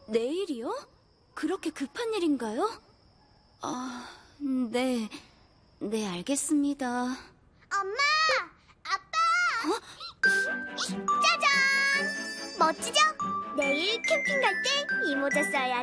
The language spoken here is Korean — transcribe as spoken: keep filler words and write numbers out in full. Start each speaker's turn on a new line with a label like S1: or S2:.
S1: 내일이요? 그렇게 급한 일인가요? 아, 네. 네, 알겠습니다.
S2: 엄마! 아빠! 어? 짜잔! 멋지죠? 내일 캠핑 갈 때 이 모자 써야